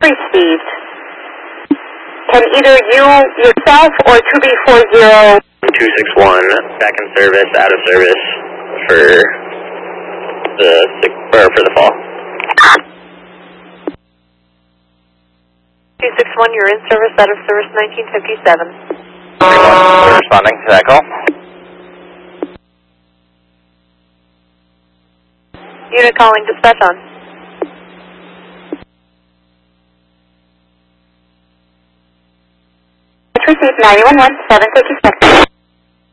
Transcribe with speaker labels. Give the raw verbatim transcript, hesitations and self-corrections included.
Speaker 1: Received. Can either you yourself or two B four zero
Speaker 2: two six one back in service, out of service for the or for the fall.
Speaker 3: two six one, you're in service, out of service nineteen fifty-seven.
Speaker 2: We're responding to that call.
Speaker 3: Unit calling dispatch on.
Speaker 1: Received nine one one, seven fifty-six.